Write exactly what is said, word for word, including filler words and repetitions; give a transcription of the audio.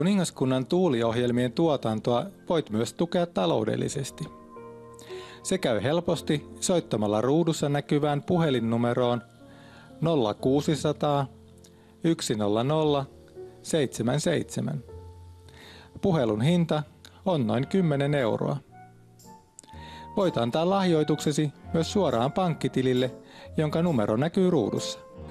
Kuningaskunnan tuuliohjelmien tuotantoa voit myös tukea taloudellisesti. Se käy helposti soittamalla ruudussa näkyvään puhelinnumeroon nolla kuusisataa yksi nolla nolla seitsemän seitsemän. Puhelun hinta on noin kymmenen euroa. Voit antaa lahjoituksesi myös suoraan pankkitilille, jonka numero näkyy ruudussa.